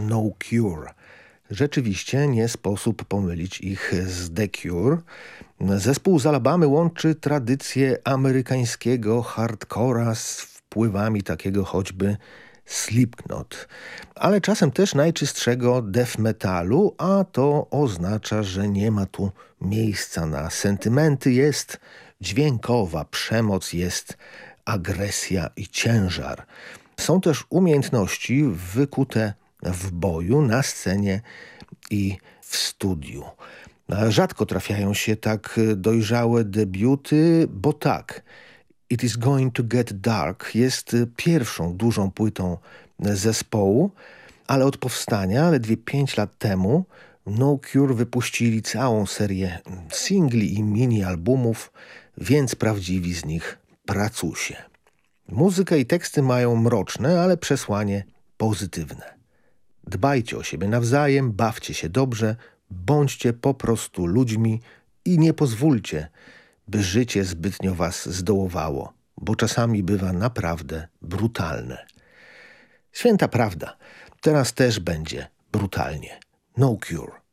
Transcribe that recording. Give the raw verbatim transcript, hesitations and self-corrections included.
No Cure. Rzeczywiście nie sposób pomylić ich z The Cure. Zespół z Alabamy łączy tradycję amerykańskiego hardcora z wpływami takiego choćby Slipknot, ale czasem też najczystszego death metalu, a to oznacza, że nie ma tu miejsca na sentymenty, jest dźwiękowa przemoc, jest agresja i ciężar. Są też umiejętności wykute w boju, na scenie i w studiu. Rzadko trafiają się tak dojrzałe debiuty, bo tak, It is Going to Get Dark jest pierwszą dużą płytą zespołu, ale od powstania, ledwie pięć lat temu, No Cure wypuścili całą serię singli i mini-albumów, więc prawdziwi z nich pracusie. Muzykę i teksty mają mroczne, ale przesłanie pozytywne. Dbajcie o siebie nawzajem, bawcie się dobrze, bądźcie po prostu ludźmi i nie pozwólcie, by życie zbytnio was zdołowało, bo czasami bywa naprawdę brutalne. Święta prawda, teraz też będzie brutalnie. No Cure.